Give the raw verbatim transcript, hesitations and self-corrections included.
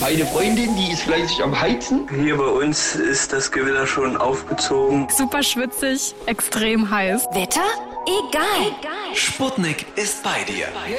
Eine Freundin, die ist fleißig am Heizen. Hier bei uns ist das Gewitter schon aufgezogen. Super schwitzig, extrem heiß. Wetter? Egal. Sputnik ist bei dir.